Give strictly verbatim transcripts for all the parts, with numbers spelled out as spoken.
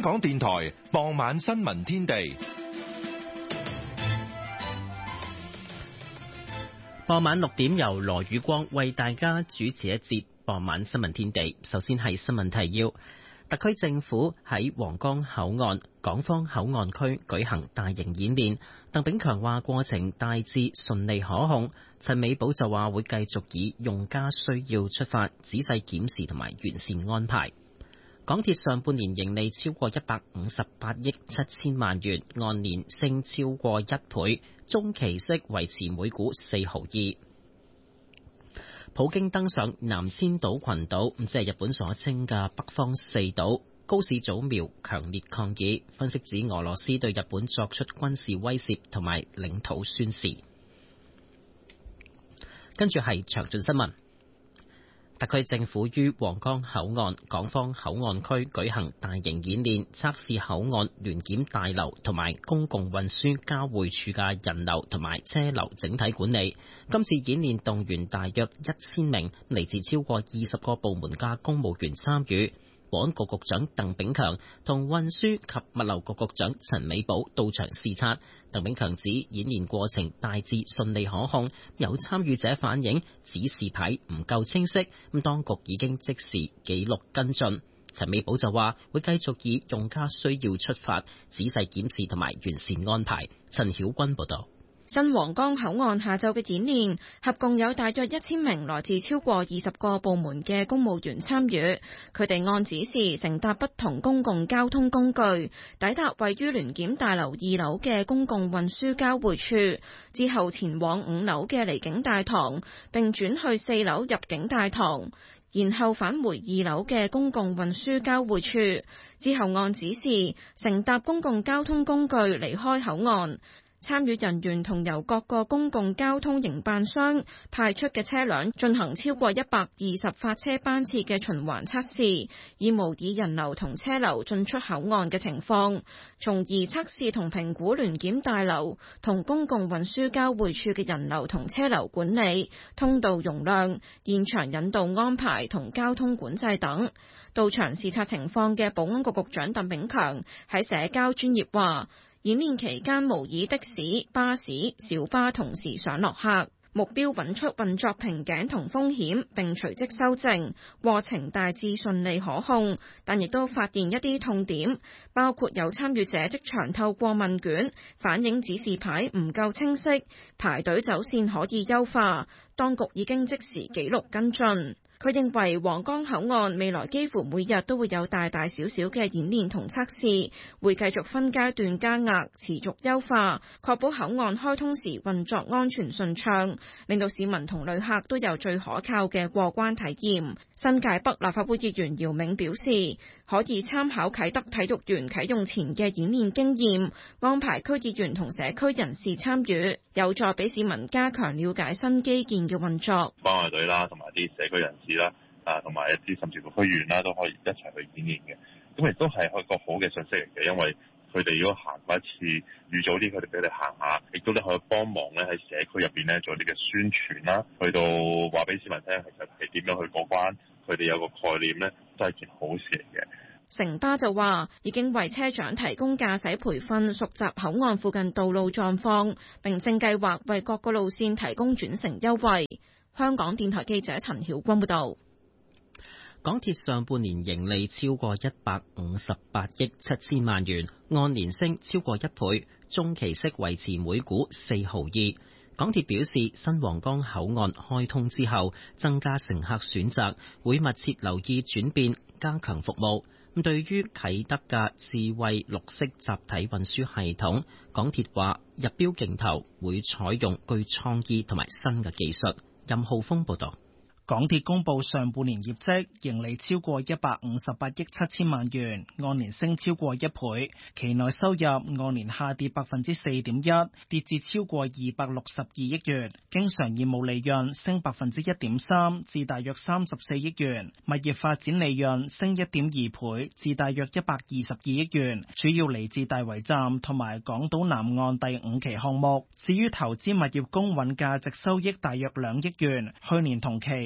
港電台傍晚新聞天地。 傍晚六點由羅宇光為大家主持一節傍晚新聞天地。首先係新聞提要。特區政府喺皇崗口岸港方口岸區舉行大型演練，鄧炳強話過程大致順利可控。陳美寶就話會繼續以用家需要出發，仔細檢視同埋完善安排。港鐵上半年盈利超過一百五十八億七千萬元，按年升超過一倍，中期息維持每股四毫二。普京登上南千島群島，即係日本所稱嘅北方四島。高市早苗強烈抗議，分析指俄羅斯對日本作出軍事威懾同埋領土宣示。跟住係詳盡新聞。特區政府於皇崗口岸港方口岸區舉行大型演練，測試口岸聯檢大樓同埋公共運輸交匯處嘅人流同埋車流整體管理。今次演練動員大約一千名嚟自超過二十個部門嘅公務員參與。保安局局長鄧炳強同運輸及物流局局長陳美寶到場視察。鄧炳強指演練過程大致順利可控，有參與者反映指示牌唔夠清晰，咁當局已經即時記錄跟進。陳美寶就話會繼續以用家需要出發，仔細檢視同埋完善安排。陳曉君報道。 新皇崗口岸下晝嘅演練，合共有大約一千名來自超過二十個部門嘅公務員參與。佢哋按指示乘搭不同公共交通工具，抵達位於聯檢大樓二樓嘅公共運輸交匯處，之後前往五樓嘅離境大堂，並轉去四樓入境大堂，然後返回二樓嘅公共運輸交匯處，之後按指示乘搭公共交通工具離開口岸。參與人員同由各個公共交通營辦商派出嘅車輛進行超過一百二十發車班次嘅循環測試，以模擬人流同車流進出口岸嘅情況，從而測試同評估聯檢大樓同公共運輸交匯處嘅人流同車流管理、通道容量、現場引導安排同交通管制等。到場視察情況嘅保安局局長鄧炳強喺社交專頁話，演練期間模擬的士、巴士、小巴同時上落客，目標揾出運作瓶頸同風險，並隨即修正。過程大致順利可控，但亦都發現一啲痛點，包括有參與者即場透過問卷反映指示牌唔夠清晰，排隊走線可以優化，當局已經即時記錄跟進。佢認為皇崗口岸未來幾乎每日都會有大大小小嘅演練同測試，會繼續分階段加壓，持續優化，確保口岸開通時運作安全順暢，令到市民同旅客都有最可靠嘅過關體驗。新界北立法會議員姚明表示，可以參考啟德體育園啟用前嘅演練經驗，安排區議員同社區人士參與，有助俾市民加強了解新基建嘅運作。 關愛隊啦，同埋啲社區人士啦，啊，同埋一啲甚至乎區議員啦，都可以一齊去演練嘅。咁亦都係一個好嘅信息嚟嘅，因為佢哋如果行過一次，預早啲佢哋俾你行下，亦都咧可以幫忙咧喺社區入邊咧做啲嘅宣傳啦，去到話俾市民聽，其實係點樣去過關，佢哋有個概念咧，都係件好事嚟嘅。 城巴就話已經為車長提供駕駛培訓，熟習口岸附近道路狀況，並正計劃為各個路線提供轉乘優惠。香港電台記者陳曉君報道。 港鐵上半年盈利超過一百五十八億七千萬元，按年升超過一倍，中期息維持每股四毫二。港鐵表示，新皇崗口岸開通之後，增加乘客選擇，會密切留意轉變，加強服務。咁對於啟德嘅智慧綠色集體運輸系統，港鐵話入標競投會採用具創意同埋新嘅技術。任浩峰報道。 港鐵公布上半年業績，盈利超過一百五十八億七千萬元，按年升超過一倍。期內收入按年下跌百分之四點一，跌至超過二百六十二億元。經常業務利潤升百分之一點三，至大約三十四億元。物業發展利潤升一點二倍，至大約一百二十二億元，主要嚟自大圍站同埋港島南岸第五期項目。至於投資物業公允價值收益大約兩億元，去年同期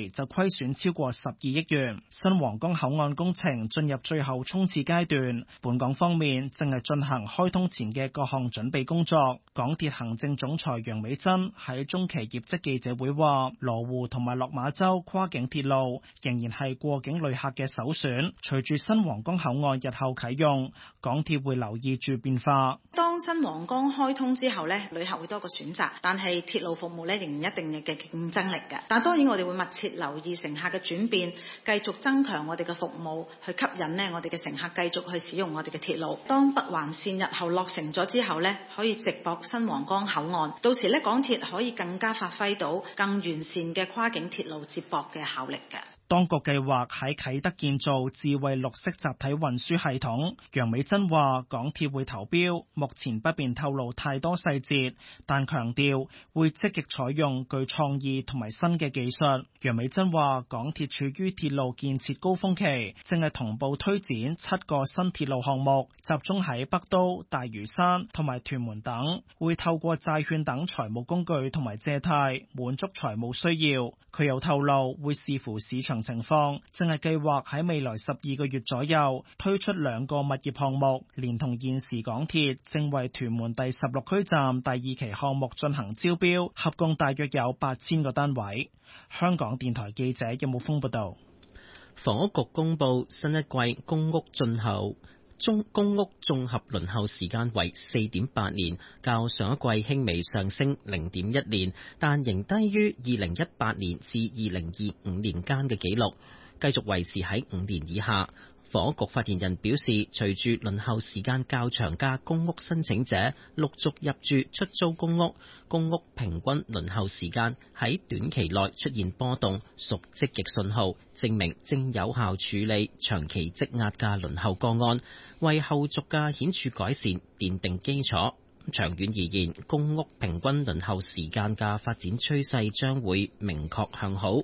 就虧損超過十二億元。新皇崗口岸工程進入最後衝刺階段，本港方面正係進行開通前嘅各項準備工作。港鐵行政總裁楊美珍喺中期業績記者會話，羅湖同埋落馬洲跨境鐵路仍然係過境旅客嘅首選。隨住新皇崗口岸日後啟用，港鐵會留意住變化。 當新皇崗開通之後呢，旅客會多個選擇，但係鐵路服務呢仍然一定嘅競爭力嘅。但當然我哋會密切留意乘客嘅轉變，繼續增強我哋嘅服務，去吸引呢我哋嘅乘客繼續去使用我哋嘅鐵路。當北環線日後落成咗之後呢，可以直駁新皇崗口岸，到時呢港鐵可以更加發揮到更完善嘅跨境鐵路接駁嘅效力嘅。 當局計劃喺啟德建造智慧綠色集體運輸系統。楊美珍話港鐵會投標，目前不便透露太多細節，但強調會積極採用具創意同埋新嘅技術。楊美珍話港鐵處於鐵路建設高峰期，正係同步推展七個新鐵路項目，集中喺北都、大嶼山同埋屯門等，會透過債券等財務工具同埋借貸滿足財務需要。佢又透露會視乎市場情況，正係計劃喺未來十二個月左右推出兩個物業項目，連同現時港鐵正為屯門第十六區站第二期項目進行招標，合共大約有八千個單位。香港電台記者任武峰報道。 房屋局公布新一季公屋進口中公屋綜合輪候時間為四點八年，較上一季輕微上升零點一年，但仍低於二零一八年至二零二五年間嘅紀錄，繼續維持喺五年以下。房屋局發言人表示，隨住輪候時間較長嘅公屋申請者陸續入住出租公屋，公屋平均輪候時間喺短期內出現波動，屬積極信號，證明正有效處理長期積壓嘅輪候個案，為後續嘅顯著改善奠定基礎。長遠而言，公屋平均輪候時間嘅發展趨勢將會明確向好。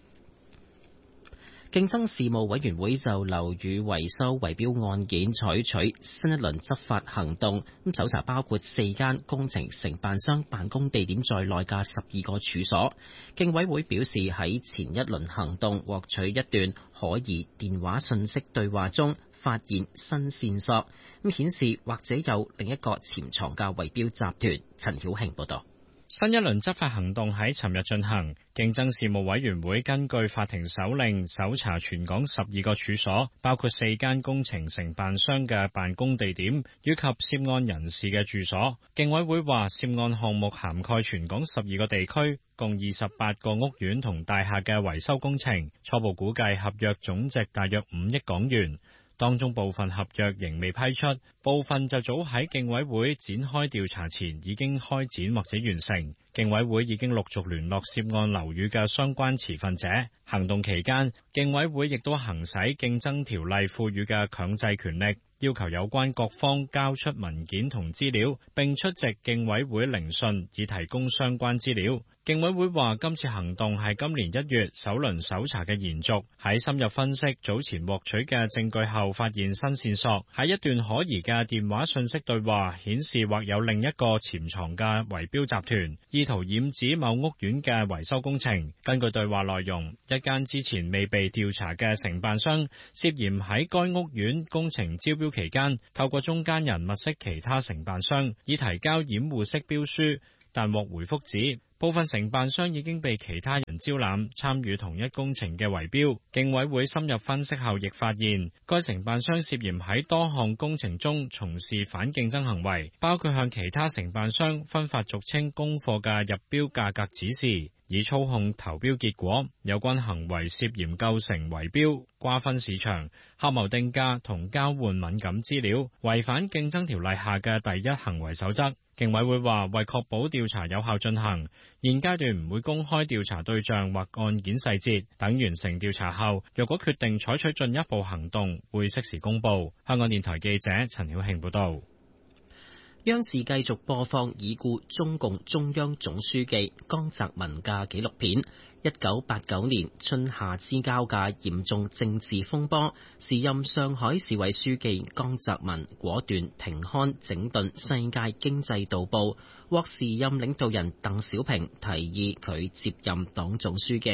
競爭事務委員會就樓宇維修圍標案件採取新一輪執法行動，咁搜查包括四間工程承辦商辦公地點在內嘅十二個處所。競委會表示，喺前一輪行動獲取一段可疑電話訊息對話中發現新線索，咁顯示或者有另一個潛藏嘅圍標集團。陳曉慶報道。 新一輪執法行動喺尋日進行，競爭事務委員會根據法庭手令搜查全港十二個處所，包括四間工程承辦商嘅辦公地點以及涉案人士嘅住所。競委會話，涉案項目涵蓋全港十二個地區，共二十八個屋苑同大廈嘅維修工程，初步估計合約總值大約五億港元。當中部分合約仍未批出，部分就早喺競委會展開調查前已經開展或者完成。競委會已經陸續聯絡涉案樓宇嘅相關持份者。行動期間，競委會亦都行使競爭條例賦予嘅強制權力，要求有關各方交出文件同資料，並出席競委會聆訊，以提供相關資料。競委會話，今次行動係今年一月首輪搜查嘅延續，喺深入分析早前獲取嘅證據後，發現新線索，喺一段可疑嘅電話訊息對話顯示或有另一個潛藏嘅圍標集團，意圖染指某屋苑嘅維修工程。根據對話內容，一間之前未被調查嘅承辦商涉嫌喺該屋苑工程招標期間，透過中間人物色其他承辦商，以提交掩護式標書，但獲回覆指部分承辦商已經被其他人招攬參與同一工程嘅圍標。競委會深入分析後，亦發現該承辦商涉嫌喺多項工程中從事反競爭行為，包括向其他承辦商分發俗稱供貨嘅入標價格指示，以操控投標結果。有關行為涉嫌構成圍標、瓜分市場、合謀定價同交換敏感資料，違反競爭條例下嘅第一行為守則。競委會話，為確保調查有效進行，現階段唔會公開調查對象或案件細節，等完成調查後，若果決定採取進一步行動，會適時公佈。香港電台記者陳曉慶報道。 央視繼續播放已故中共中央總書記江澤民嘅紀錄片。一九八九年春夏之交嘅嚴重政治風波，時任上海市委書記江澤民果斷停刊整頓《世界經濟導報》，獲時任領導人鄧小平提議佢接任黨總書記。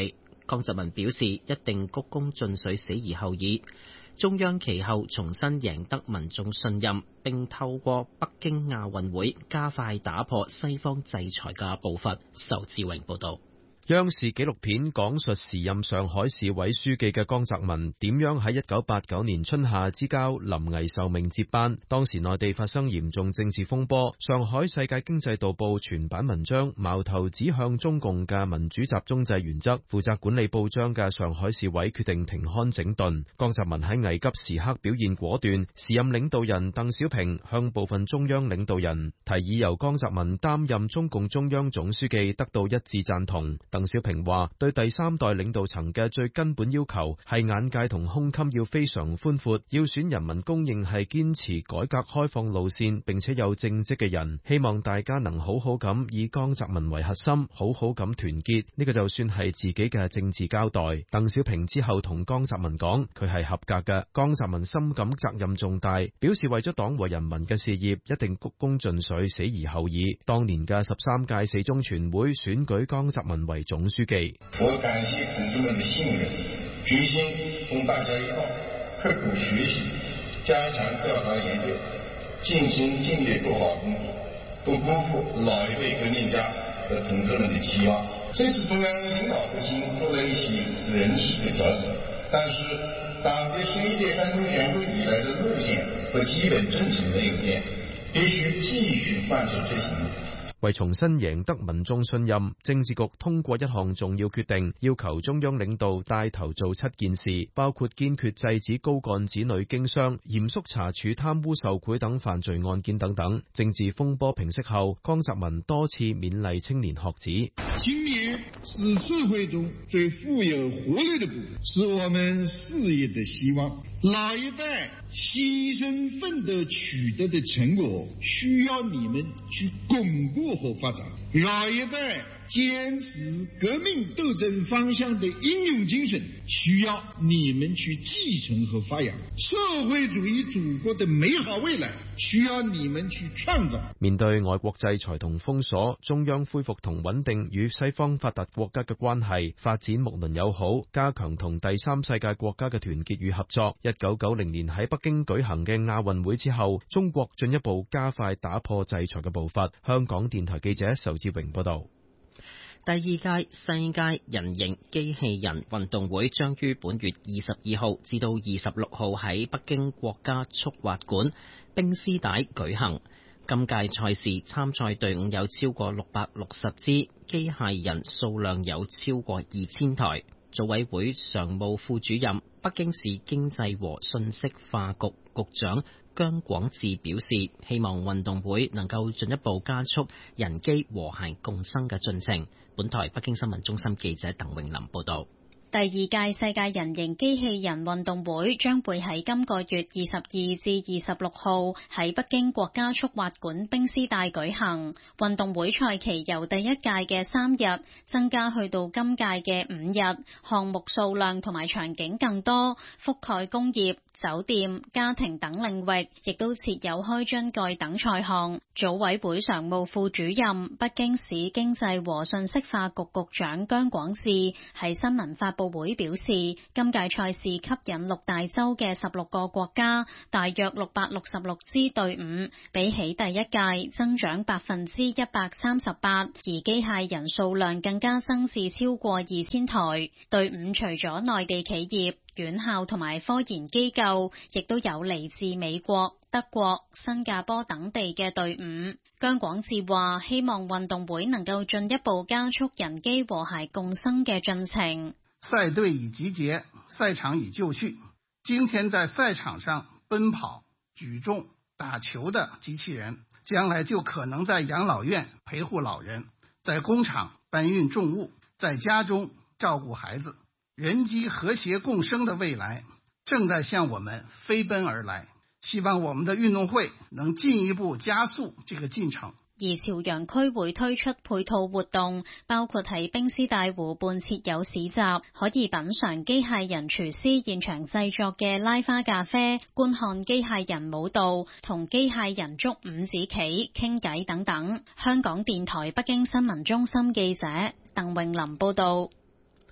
江澤民表示一定鞠躬盡瘁，死而後已。中央其後重新贏得民眾信任，並透過北京亞運會加快打破西方制裁嘅步伐。仇志榮報道。 央視紀錄片講述時任上海市委書記嘅江澤民點樣喺一九八九年春夏之交臨危受命接班。當時內地發生嚴重政治風波，上海世界經濟導報全版文章矛頭指向中共嘅民主集中制原則，負責管理報章嘅上海市委決定停刊整頓。江澤民喺危急時刻表現果斷，時任領導人鄧小平向部分中央領導人提議由江澤民擔任中共中央總書記，得到一致贊同。鄧小平話：對第三代領導層嘅最根本要求係眼界同胸襟要非常寬闊，要選人民公認係堅持改革開放路線並且有政績嘅人。希望大家能好好咁以江澤民為核心，好好咁團結，呢個就算係自己嘅政治交代。鄧小平之後同江澤民講，佢係合格嘅。江澤民深感責任重大，表示為咗黨和人民嘅事業，一定鞠躬盡瘁，死而後已。當年嘅十三屆四中全會選舉江澤民為總書記。 我感謝同志們的信任，決心同大家一道刻苦學習，加強調查研究，盡心盡力做好工作，不辜負老一輩革命家和同志們的期望。這次中央領導核心做了一些人事的調整，但是黨的十一屆三中全會以來的路線和基本政策沒有變，必須繼續貫徹執行。 為重新贏得民眾信任，政治局通過一項重要決定，要求中央領導帶頭做七件事，包括堅決制止高幹子女經商，嚴肅查處貪污受賄等犯罪案件等等。政治風波平息後，江澤民多次勉勵青年學子。 青年是社會中最富有活力的部分，是我們事業的希望。老一代犧牲奮鬥取得的成果，需要你們去鞏固和發展。老一代堅持革命鬥爭方向的英勇精神，需要你們去繼承和發揚。社會主義祖國的美好未來，需要你們去創造。 面對外國制裁同封鎖，中央恢復同穩定與西方發達國家嘅關係，發展睦鄰友好，加強同第三世界國家嘅團結與合作。一九九零年喺北京舉行嘅亞運會之後，中國進一步加快打破制裁嘅步伐。香港電台記者仇志榮報道。 第二屆世界人形機器人運動會將於本月二十二號至到二十六號喺北京國家速滑館冰絲帶舉行。今屆賽事參賽隊伍有超過六百六十支，機械人數量有超過二千台。組委會常務副主任、北京市經濟和信息化局局長姜廣智表示，希望運動會能夠進一步加速人機和諧共生嘅進程。本台北京新聞中心記者鄧永林報道。 第二屆世界人形機器人運動會將會喺今個月二十二至二十六號喺北京國家速滑館冰絲帶舉行。運動會賽期由第一屆嘅三日增加去到今屆嘅五日，項目數量同埋場景更多，覆蓋工業、酒店、家庭等領域，亦都設有開樽蓋等賽項。組委會常務副主任、北京市經濟和信息化局局長姜廣智喺新聞發佈會表示，今屆賽事吸引六大洲嘅十六個國家，大約六百六十六支隊伍，比起第一屆增長百分之一百三十八，而機械人數量更加增至超過二千台。隊伍除咗內地企業、院校同埋科研機構，亦都有嚟自美國、德國、新加坡等地嘅隊伍。姜廣智話，希望運動會能夠進一步加速人機和諧共生嘅進程。 賽隊已集結，賽場已就緒。今天在賽場上奔跑、舉重、打球的機器人，將來就可能在養老院陪護老人，在工廠搬運重物，在家中照顧孩子。人機和諧共生的未來正在向我們飛奔而來，希望我們的運動會能進一步加速這個進程。 而朝陽區會推出配套活動，包括喺冰絲帶湖畔設有市集，可以品嘗機械人廚師現場製作嘅拉花咖啡，觀看機械人舞蹈，同機械人捉五子棋、傾偈等等。香港電台北京新聞中心記者鄧詠琳報道。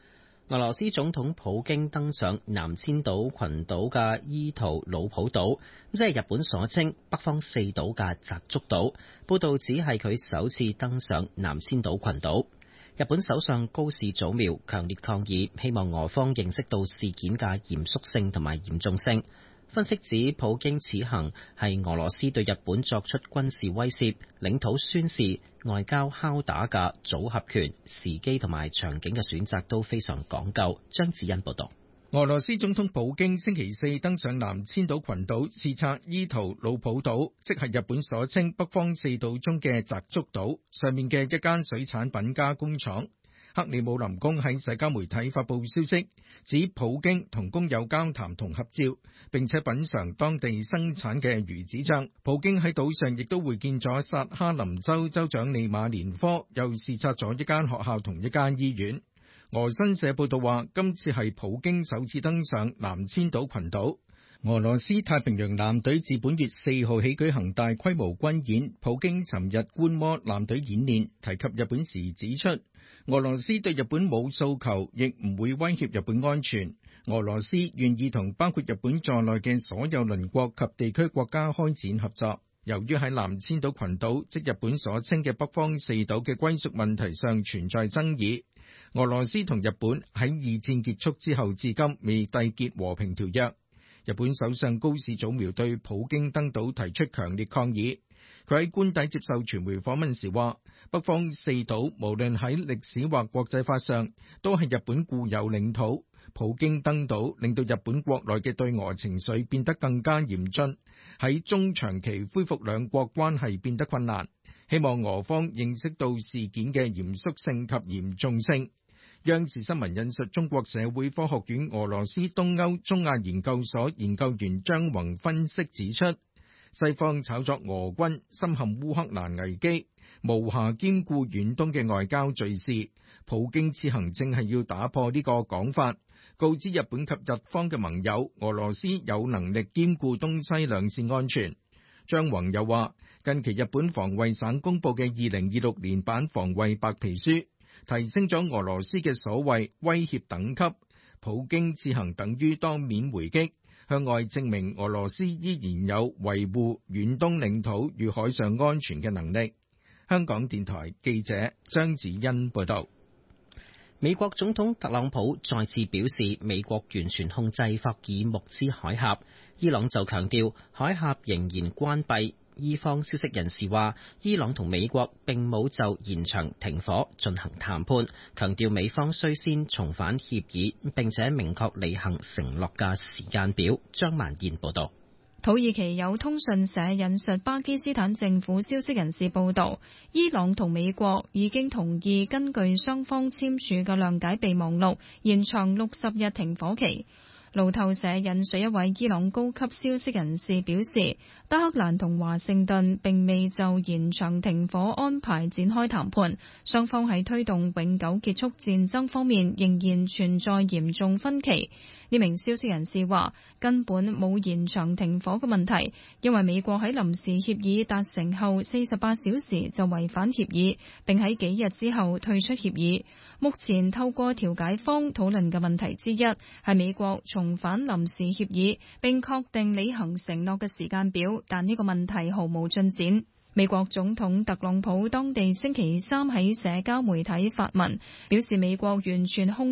俄羅斯總統普京登上南千島群島嘅伊圖魯普島，即係日本所稱北方四島嘅澤竹島。報道指係佢首次登上南千島群島。日本首相高市早苗強烈抗議，希望俄方認識到事件嘅嚴肅性同埋嚴重性。分析指，普京此行係俄羅斯對日本作出軍事威懾、領土宣示、外交敲打嘅組合拳，時機同埋場景嘅選擇都非常講究。張子欣報道。 俄羅斯總統普京星期四登上南千島群島視察伊圖魯普島，即係日本所稱北方四島中嘅澤竹島上面嘅一間水產品加工廠。克里姆林宮喺社交媒體發布消息，指普京同工友交談同合照，並且品嘗當地生產嘅魚子醬。普京喺島上亦都會見咗薩哈林州州長利馬連科，又視察咗一間學校同一間醫院。俄新社報道話，今次係普京首次登上南千島群島。俄羅斯太平洋艦隊自本月四號起舉行大規模軍演，普京尋日觀摩艦隊演練，提及日本時指出，俄羅斯對日本冇訴求，亦唔會威脅日本安全。俄羅斯願意同包括日本在內嘅所有鄰國及地區國家開展合作。由於喺南千島群島，即日本所稱嘅北方四島嘅歸屬問題上存在爭議，俄羅斯同日本喺二戰結束之後至今未締結和平條約。日本首相高市早苗對普京登島提出強烈抗議。佢喺官邸接受傳媒訪問時話，北方四島無論喺歷史或國際法上都係日本固有領土。普京登島令到日本國內嘅對俄情緒變得更加嚴峻，喺中長期恢復兩國關係變得困難。希望俄方認識到事件嘅嚴肅性及嚴重性。央視新聞引述中國社會科學院俄羅斯東歐中亞研究所研究員張宏分析指出，西方炒作俄軍深陷烏克蘭危機，無暇兼顧遠東嘅外交敘事。普京此行正係要打破呢個講法，告知日本及日方嘅盟友，俄羅斯有能力兼顧東西兩線安全。張宏又話，近期日本防衛省公布嘅二零二六年版防衛白皮書，提升咗俄羅斯嘅所謂威脅等級。普京此行等於當面回擊，向外證明俄羅斯依然有維護遠東領土與海上安全嘅能力。香港電台記者張子欣報道。 美國總統特朗普再次表示，美國完全控制霍爾木茲海峽。伊朗就強調，海峽仍然關閉。伊方消息人士話，伊朗同美國並冇就延長停火進行談判，強調美方須先重返協議，並且明確履行承諾嘅時間表。張曼燕報道。 土耳其有通訊社引述巴基斯坦政府消息人士報道，伊朗同美國已經同意根據雙方簽署嘅諒解備忘錄，延長六十日停火期。路透社引述一位伊朗高級消息人士表示，德黑蘭同華盛頓並未就延長停火安排展開談判，雙方喺推動永久結束戰爭方面仍然存在嚴重分歧。呢名消息人士話，根本冇延長停火嘅問題，因為美國喺臨時協議達成後四十八小時就違反協議，並喺幾日之後退出協議。目前透過調解方討論嘅問題之一係美國重返臨時協議並確定履行承諾嘅時間表，但呢個問題毫無進展。美國總統特朗普當地星期三喺社交媒體發文，表示美國完全控